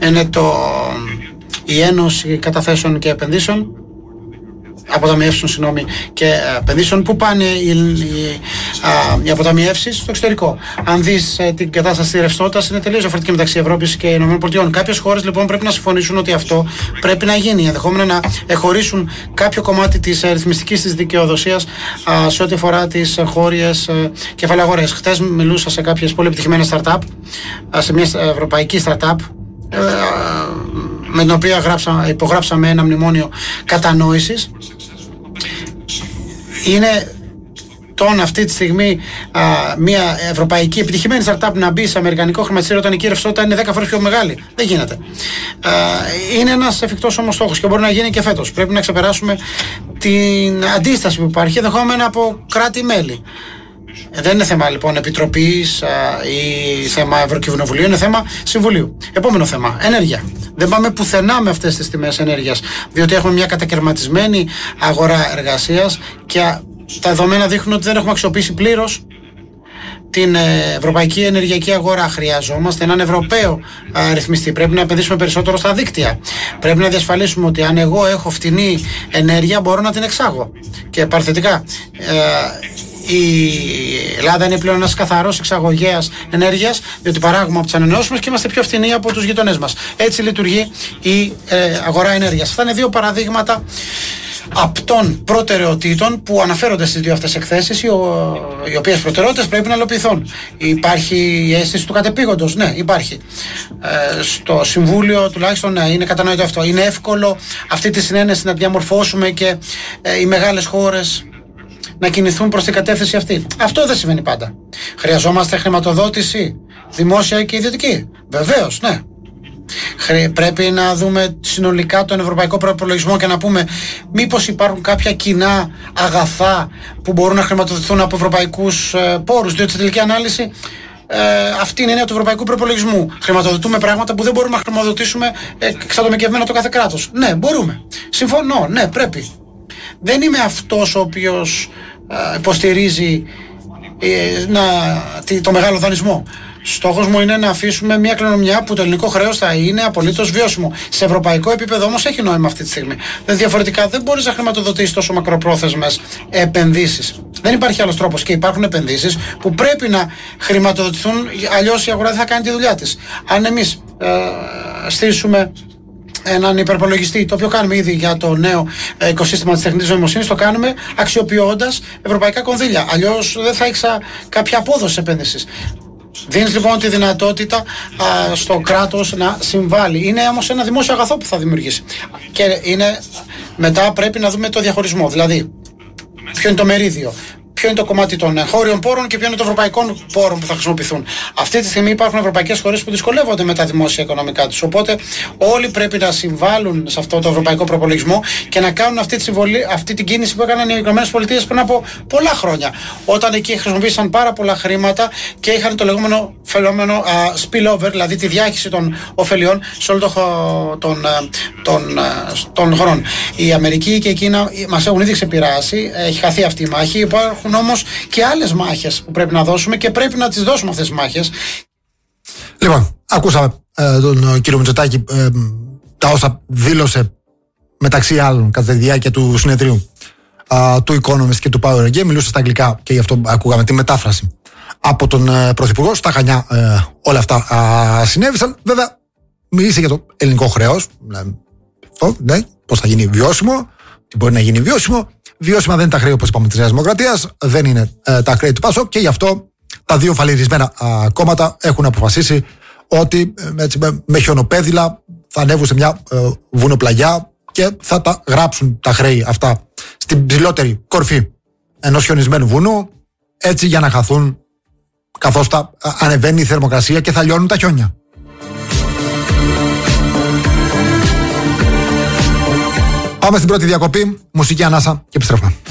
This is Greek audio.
είναι η Ένωση Καταθέσεων και Επενδύσεων, αποταμιεύσεων, συγγνώμη, και επενδύσεων. Πού πάνε οι αποταμιεύσεις? Στο εξωτερικό. Αν δεις την κατάσταση της ρευστότητας, είναι τελείως διαφορετική μεταξύ Ευρώπης και ΗΠΑ. Κάποιες χώρες λοιπόν πρέπει να συμφωνήσουν ότι αυτό πρέπει να γίνει. Ενδεχόμενα να εχωρίσουν κάποιο κομμάτι της ρυθμιστικής της δικαιοδοσίας σε ό,τι αφορά τις χώριες κεφαλαγορές. Χτες μιλούσα σε κάποιες πολύ επιτυχημένες startup, σε μια ευρωπαϊκή startup, με την οποία υπογράψαμε ένα μνημόνιο κατανόησης. Είναι αυτή τη στιγμή μια ευρωπαϊκή επιτυχημένη startup να μπει σε αμερικανικό χρηματιστήριο όταν η ρευστότητα είναι 10 φορές πιο μεγάλη. Δεν γίνεται. Είναι ένας εφικτός όμως στόχος και μπορεί να γίνει και φέτος. Πρέπει να ξεπεράσουμε την αντίσταση που υπάρχει ενδεχόμενα από κράτη-μέλη. Δεν είναι θέμα λοιπόν Επιτροπής ή θέμα Ευρωκοινοβουλίου, είναι θέμα Συμβουλίου. Επόμενο θέμα, ενέργεια. Δεν πάμε πουθενά με αυτές τις τιμές ενέργειας, διότι έχουμε μια κατακαιρματισμένη αγορά εργασίας και τα δεδομένα δείχνουν ότι δεν έχουμε αξιοποιήσει πλήρως την ευρωπαϊκή ενεργειακή αγορά. Χρειαζόμαστε έναν Ευρωπαίο ρυθμιστή. Πρέπει να επενδύσουμε περισσότερο στα δίκτυα. Πρέπει να διασφαλίσουμε ότι αν εγώ έχω φτηνή ενέργεια μπορώ να την εξάγω. Και παρθετικά, η Ελλάδα είναι πλέον ένας καθαρός εξαγωγέας ενέργειας, διότι παράγουμε από τις ανανεώσιμες και είμαστε πιο φθηνοί από τους γειτονές μας. Έτσι λειτουργεί η αγορά ενέργειας. Αυτά είναι δύο παραδείγματα απτών προτεραιοτήτων που αναφέρονται στις δύο αυτές εκθέσεις, οι οποίες προτεραιότητες πρέπει να υλοποιηθούν. Υπάρχει η αίσθηση του κατεπήγοντος? Ναι, υπάρχει. Στο Συμβούλιο τουλάχιστον ναι, είναι κατανοητό αυτό. Είναι εύκολο αυτή τη συνένεση να διαμορφώσουμε και οι μεγάλες χώρες να κινηθούν προς την κατεύθυνση αυτή. Αυτό δεν συμβαίνει πάντα. Χρειαζόμαστε χρηματοδότηση, δημόσια και ιδιωτική? Βεβαίως, ναι. Πρέπει να δούμε συνολικά τον ευρωπαϊκό προϋπολογισμό και να πούμε μήπως υπάρχουν κάποια κοινά αγαθά που μπορούν να χρηματοδοτηθούν από ευρωπαϊκούς πόρους, διότι στη τελική ανάλυση αυτή είναι η έννοια του ευρωπαϊκού προϋπολογισμού. Χρηματοδοτούμε πράγματα που δεν μπορούμε να χρηματοδοτήσουμε εξατομικευμένα το κάθε κράτος. Ναι, μπορούμε. Συμφωνώ, ναι, πρέπει. Δεν είμαι αυτός ο οποίος υποστηρίζει το μεγάλο δανεισμό. Στόχος μου είναι να αφήσουμε μια κληρονομιά που το ελληνικό χρέος θα είναι απολύτως βιώσιμο. Σε ευρωπαϊκό επίπεδο όμως έχει νόημα αυτή τη στιγμή. Διαφορετικά δεν μπορείς να χρηματοδοτήσεις τόσο μακροπρόθεσμες επενδύσεις. Δεν υπάρχει άλλος τρόπος και υπάρχουν επενδύσεις που πρέπει να χρηματοδοτηθούν, αλλιώς η αγορά δεν θα κάνει τη δουλειά της. Αν εμείς στήσουμε έναν υπερπολογιστή, το οποίο κάνουμε ήδη για το νέο οικοσύστημα της τεχνητής νοημοσύνης, το κάνουμε αξιοποιώντας ευρωπαϊκά κονδύλια. Αλλιώς δεν θα έχεις κάποια απόδοση επένδυσης. Δίνεις λοιπόν τη δυνατότητα στο κράτος να συμβάλλει. Είναι όμως ένα δημόσιο αγαθό που θα δημιουργήσει. Και μετά πρέπει να δούμε το διαχωρισμό. Δηλαδή, ποιο είναι το μερίδιο, ποιο είναι το κομμάτι των χώριων πόρων και ποιο είναι των ευρωπαϊκών πόρων που θα χρησιμοποιηθούν. Αυτή τη στιγμή υπάρχουν ευρωπαϊκές χώρες που δυσκολεύονται με τα δημόσια οικονομικά τους. Οπότε όλοι πρέπει να συμβάλλουν σε αυτό το ευρωπαϊκό προπολογισμό και να κάνουν αυτή την κίνηση που έκαναν οι ΗΠΑ πριν από πολλά χρόνια. Όταν εκεί χρησιμοποίησαν πάρα πολλά χρήματα και είχαν το λεγόμενο φαινόμενο spillover, δηλαδή τη διάχυση των ωφελιών σε όλο των χωρών. Η Αμερική και η Κίνα μας έχουν ήδη ξεπειράσει, έχει χαθεί αυτή η μάχη. Υπάρχουν όμως και άλλες μάχες που πρέπει να δώσουμε και πρέπει να τις δώσουμε αυτές τις μάχες. Λοιπόν, ακούσαμε τον κύριο Μητσοτάκη τα όσα δήλωσε μεταξύ άλλων κατά τη διάρκεια του συνεδρίου του Economist και του Power Game. Μιλούσε στα αγγλικά και γι' αυτό ακούγαμε τη μετάφραση από τον Πρωθυπουργό. Στα Χανιά όλα αυτά συνέβησαν. Βέβαια, μίλησε για το ελληνικό χρέος. Ναι, πώς θα γίνει βιώσιμο, τι μπορεί να γίνει βιώσιμο. Βιώσιμα δεν είναι τα χρέη, όπως είπαμε, της Νέας Δημοκρατίας, δεν είναι τα χρέη του ΠΑΣΟΚ και γι' αυτό τα δύο φαλιρισμένα κόμματα έχουν αποφασίσει ότι έτσι, με χιονοπέδιλα θα ανέβουν σε μια βουνοπλαγιά και θα τα γράψουν τα χρέη αυτά στην ψηλότερη κορφή ενός χιονισμένου βουνού, έτσι για να χαθούν καθώς θα ανεβαίνει η θερμοκρασία και θα λιώνουν τα χιόνια. Πάμε στην πρώτη διακοπή, μουσική ανάσα και επιστρέφουμε.